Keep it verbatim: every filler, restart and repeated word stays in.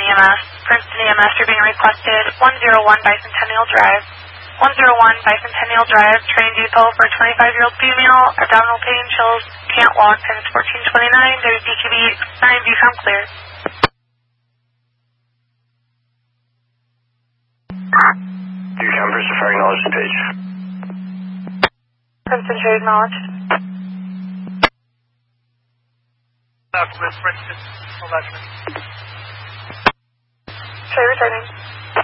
E M S. Princeton E M S, you're being requested one oh one Bicentennial Drive. one oh one Bicentennial Drive, train depot for twenty-five-year-old female, abdominal pain, chills, can't walk, since fourteen twenty-nine, W B Q B nine, view count clear. View count, Christopher, acknowledge the page. Princeton, should acknowledge. With Princeton, eleven. Should returning.